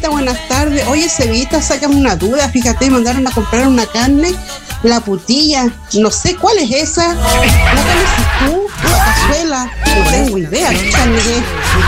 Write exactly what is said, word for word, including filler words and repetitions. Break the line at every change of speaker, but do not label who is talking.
Cevita, buenas tardes. Oye, Cevita, sácame una duda. Fíjate, mandaron a comprar una carne, la putilla. No sé cuál es esa. ¿La conoces tú? La cazuela. No tengo idea. ¿Qué carne es?